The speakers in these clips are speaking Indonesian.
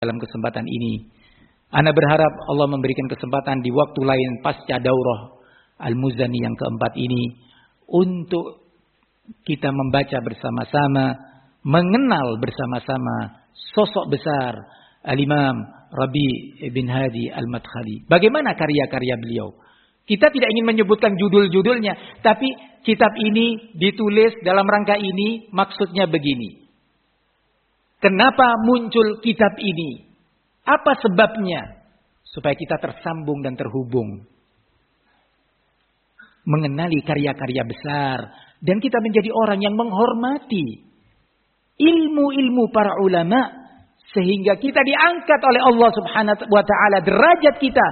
dalam kesempatan ini. Ana berharap Allah memberikan kesempatan di waktu lain pasca daurah Al-Muzani yang keempat ini untuk kita membaca bersama-sama, mengenal bersama-sama sosok besar Al-Imam Rabi' bin Hadi Al-Madkhali. Bagaimana karya-karya beliau? Kita tidak ingin menyebutkan judul-judulnya, tapi kitab ini ditulis dalam rangka ini, maksudnya begini. Kenapa muncul kitab ini? Apa sebabnya? Supaya kita tersambung dan terhubung. Mengenali karya-karya besar. Dan kita menjadi orang yang menghormati ilmu-ilmu para ulama. Sehingga kita diangkat oleh Allah subhanahu wa ta'ala derajat kita.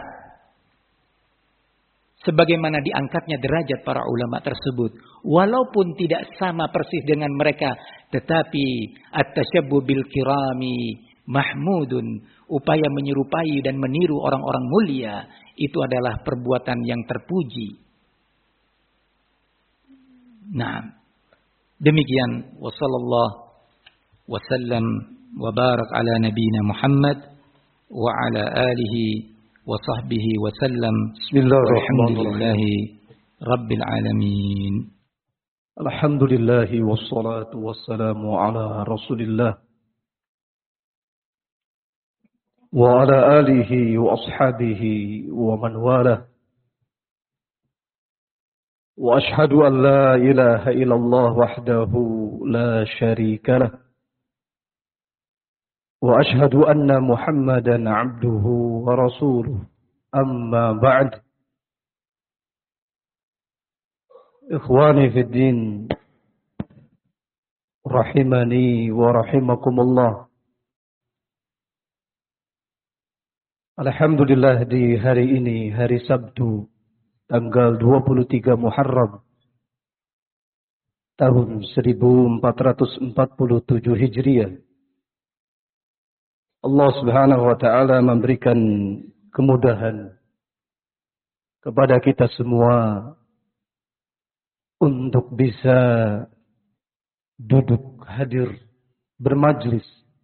Sebagaimana diangkatnya derajat para ulama tersebut. Walaupun tidak sama persis dengan mereka. Tetapi at-tasyabbu bil kirami mahmudun. Upaya menyerupai dan meniru orang-orang mulia. Itu adalah perbuatan yang terpuji. Nah. Demikian. Wassallallahu wasallam wa barak ala nabina Muhammad. Wa ala alihi وصحبه وسلم. بسم الله الرحمن الحمد لله رب العالمين. الحمد لله والصلاة والسلام على رسول الله وعلى آله وأصحابه ومن والاه وأشهد أن لا إله إلا الله وحده لا شريك له وأشهد أن محمدا عبده ورسوله أما بعد إخواني في الدين رحمني ورحمكم الله. Alhamdulillah di hari ini, hari Sabtu tanggal 23 Muharram tahun 1447 Hijriah, Allah subhanahu wa ta'ala memberikan kemudahan kepada kita semua untuk bisa duduk, hadir, bermajlis,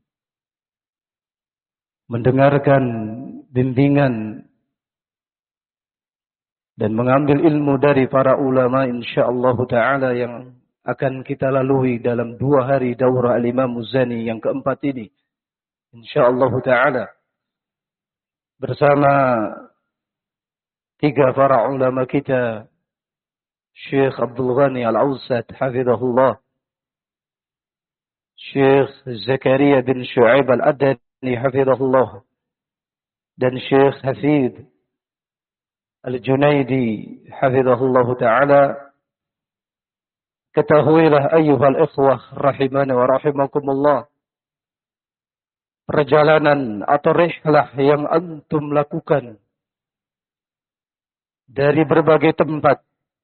mendengarkan bimbingan dan mengambil ilmu dari para ulama insyaallah ta'ala yang akan kita lalui dalam 2 hari daurah Al-Imam Muzani yang keempat ini. InsyaAllah ta'ala bersama 3 para ulama kita, Syekh Abdul Ghani Al-Awsat hafizahullah, Syekh Zakaria bin Shu'aib Al-Adani hafizahullah, dan Syekh Hafid Al-Junaidi hafizahullah ta'ala. Ketahuilah ayyuhal ikhwah rahimani wa rahimakumullah, perjalanan atau rihlah yang antum lakukan dari berbagai tempat,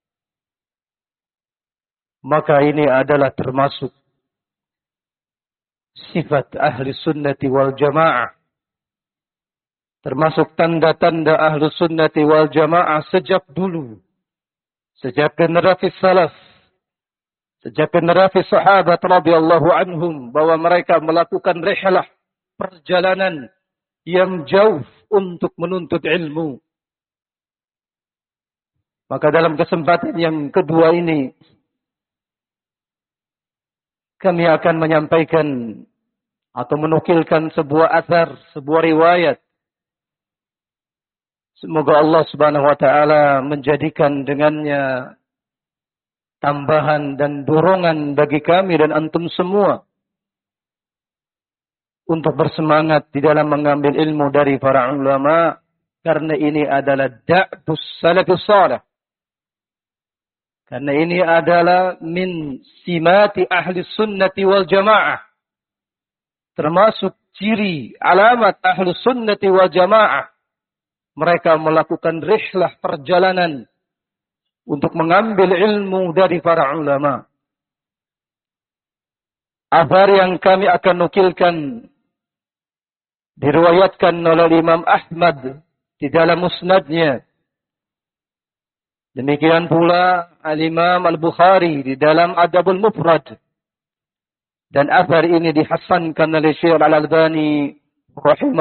maka ini adalah termasuk sifat ahli sunnati wal jamaah, termasuk tanda-tanda ahli sunnati wal jamaah sejak dulu, sejak generasi salaf, sejak generasi sahabat radhiyallahu anhum, bahwa mereka melakukan rihlah, perjalanan yang jauh untuk menuntut ilmu. Maka dalam kesempatan yang kedua ini, kami akan menyampaikan atau menukilkan sebuah athar, sebuah riwayat. Semoga Allah subhanahu wa ta'ala menjadikan dengannya tambahan dan dorongan bagi kami dan antum semua untuk bersemangat di dalam mengambil ilmu dari para ulama, karena ini adalah da'bus salafus salih. Karena ini adalah min simati ahli sunnati wal jamaah. Termasuk ciri alamat ahli sunnati wal jamaah. Mereka melakukan rihlah, perjalanan untuk mengambil ilmu dari para ulama. Athar yang kami akan nukilkan diriwayatkan oleh Imam Ahmad di dalam musnadnya. Demikian pula Al-Imam Al-Bukhari di dalam Adabul Mufrad. Dan athar ini dihasankan oleh Syekh Al-Albani rahimah